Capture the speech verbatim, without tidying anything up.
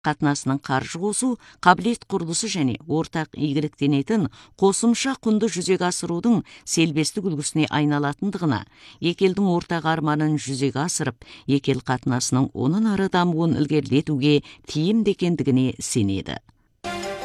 қатынасының қаржы қосу, қабілет құрылысы және ортақ игіліктенетін қосымша құнды жүзеге асырудың селбестік үлгісіне айналатындығына, екі елдің ортақ арманын жүзеге асырып, екі ел қатынасының онын ары дамуын ілгерілетуге тиімді екендігіне сенеді.